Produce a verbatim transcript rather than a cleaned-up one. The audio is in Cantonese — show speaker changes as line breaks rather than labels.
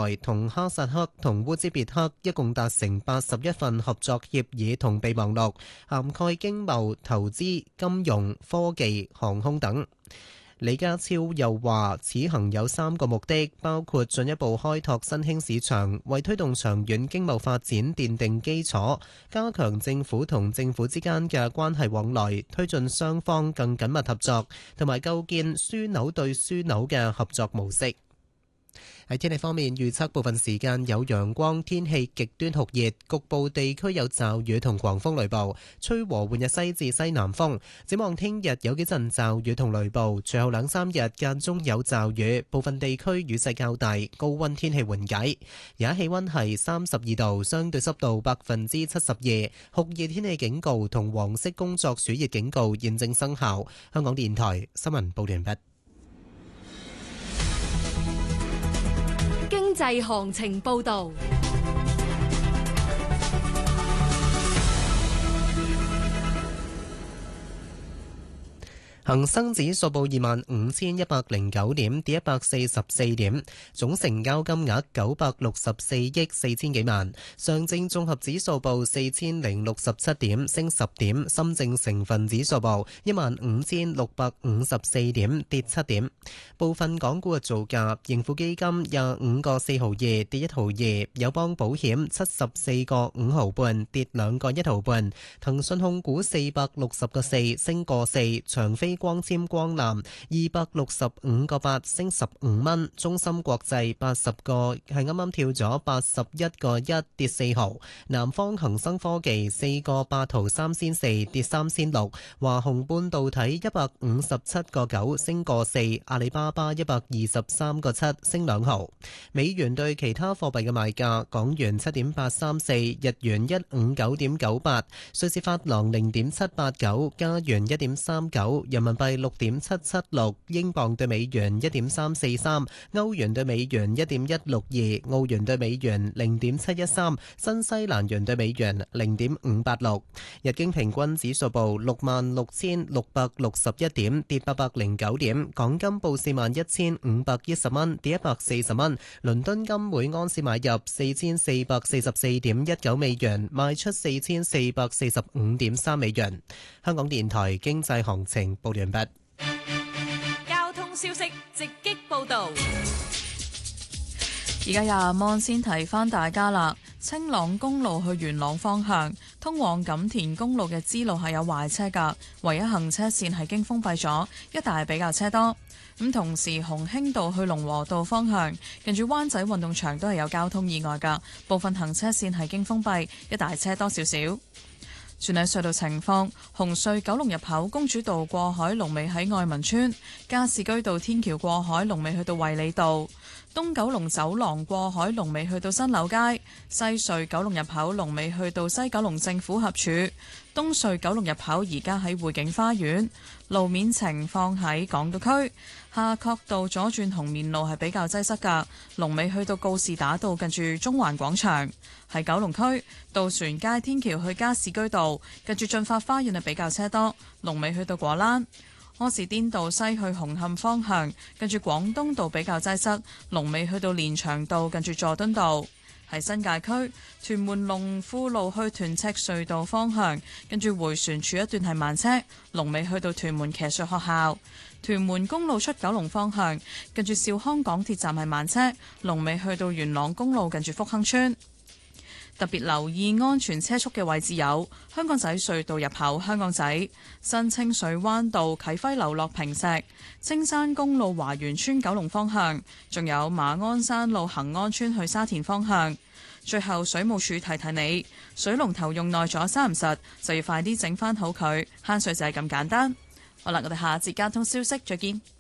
內同哈薩克同烏茲別克一共達成八十一份合作協議同備忘錄，涵蓋經貿、投資、金融、科技、航空等。李家超又話，此行有三個目的，包括進一步開拓新興市場，為推動長遠經貿發展奠定基礎，加強政府同政府之間嘅關係往來，推進雙方更緊密合作，同埋構建樞紐對樞紐嘅合作模式。喺天氣方面，預測部分時間有陽光，天氣極端酷熱，局部地區有驟雨同狂風雷暴，吹和緩日西至西南風。展望聽日有幾陣驟雨同雷暴，隨後兩三日間中有驟雨，部分地區雨勢較大，高溫天氣緩解。而家氣溫係三十二度，相對濕度百分之七十二，酷熱天氣警告同黃色工作暑熱警告現正生效。香港電台新聞報完畢。
經濟行情報道。恒生指數報二萬五千一百零九點，跌一百四十四點，總成交金額九百六十四億四千幾萬。上證綜合指數報四千零六十七點，升十點。深證成分指數報一萬五千六百五十四點，跌七點。部分港股嘅造價：盈富基金廿五個四毫二，跌一毫二；友邦保險七十四個五毫半，跌兩個一毫半；騰訊控股四百六十個四，升個四；長飛光纖光纜二百六十五個八，升十五蚊；中芯國際八十個係啱啱跳咗八十一個一，跌四毫；南方恒生科技四個八毫三仙四，跌三仙六；華虹半導體一百五十七個九，升個四；阿里巴巴一百二十三個七，升兩毫。美元對其他貨幣嘅賣價：港元七點八三四，日元一五九點九八，瑞士法郎零點七八九，加元一點三九，人民幣六點七七六，英鎊對美元一點三四三，歐元對美元一點一六二，澳元對美元零點七一三，新西蘭元對美元零點五八六。日經平均指數報六萬六千六百六十一點，跌八百零九點。港金報四萬一千五百一十蚊，跌一百四十蚊。倫敦金每安士買入四千四百四十四點一九美元，賣出四千四百四十五點三美元。香港電台經濟行情報完畢。 交通消息直擊報道。
而家廿蚊先提翻大家啦。青朗公路去元朗方向，通往錦田公路嘅支路係有壞車㗎，唯一行車線係經封閉咗，一帶比較車多。咁同時，鴻興道去龍和道方向，近住灣仔運動場都係有交通意外㗎，部分行車線係經封閉，一帶車多少少。轉喺隧道情況，紅隧九龍入口公主道過海龍尾喺愛民村，加士居道天橋過海龍尾去到衛理道，東九龍走廊過海龍尾去到新柳街，西隧九龍入口龍尾去到西九龍政府合署，東隧九龍入口而家喺匯景花園。路面情況喺港島區夏慤道左轉紅棉路係比較擠塞㗎，龍尾去到告士打道近住中環廣場。喺九龍區渡船街天橋去加士居道近住進發花園係比較車多，龍尾去到果欄。柯士甸道西去紅磡方向近住廣東道比較擠塞，龍尾去到連翔道近住佐敦道。喺新界區屯門龍富路去屯赤隧道方向，跟住迴旋處一段係慢車，龍尾去到屯門騎術學校。屯門公路出九龍方向，跟住兆康港鐵站係慢車，龍尾去到元朗公路近住福亨村。特別留意安全車速嘅位置有香港仔隧道入口、香港仔新清水灣道啟輝樓落坪石、青山公路華園村九龍方向，仲有馬鞍山路恒安村去沙田方向。最後水務署提提你，水龍頭用耐咗閂唔實，就要快啲整翻好佢，慳水就係咁簡單。好啦，我哋下一節交通消息再見。